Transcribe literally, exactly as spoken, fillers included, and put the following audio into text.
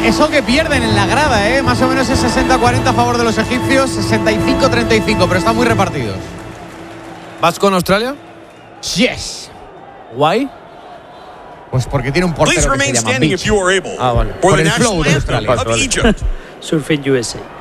eso que pierden en la grada, ¿eh? Más o menos es sesenta cuarenta a favor de los egipcios, sesenta y cinco treinta y cinco, pero están muy repartidos. ¿Vas con Australia? Yes. Guay. Pues porque tiene un portero que se llama Beach. Ah, vale. Por el flow de Australia. Surfing U S A.